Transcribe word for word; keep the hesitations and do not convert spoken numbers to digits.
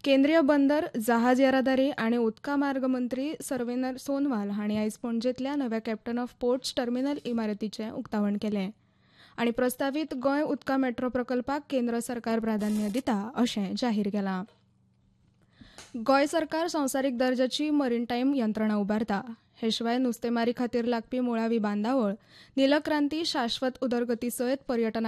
केंद्रीय बंदर, जहाज येरादारी आनी उदका मार्ग मंत्री सर्बानंद सोनोवाल हांणी आयज पणजेंतल्या नव्या कॅप्टन ऑफ पोर्ट्स टर्मिनल इमारतीचें उक्तावण केलें आनी प्रस्तावीत गोंय उदका मेट्रो प्रकल्पाक केंद्र सरकार प्राधान्य दिता अशें जाहीर केलां. गोंय सरकार संवसारीक दर्जाची मरीनटायम यंत्रणा उबारता. हे शिवाय नुस्तेमारी खातीर लागपी मुळावी बांदावळ, निलक्रांती, शाश्वत उदरगती सयत पर्यटना